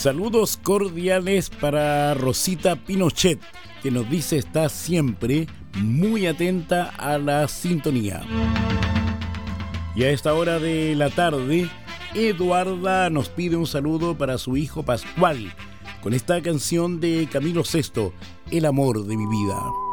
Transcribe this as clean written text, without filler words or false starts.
Saludos cordiales para Rosita Pinochet, que nos dice está siempre muy atenta a la sintonía. Y a esta hora de la tarde, Eduarda nos pide un saludo para su hijo Pascual, con esta canción de Camilo VI, El amor de mi vida.